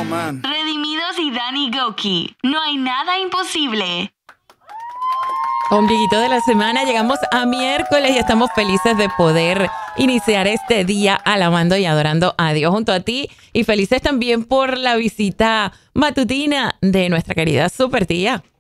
man. Redimidos y Danny Gokey. No hay nada imposible. Ombliguito de la semana, llegamos a miércoles y estamos felices de poder iniciar este día alabando y adorando a Dios junto a ti y felices también por la visita matutina de nuestra querida super tía.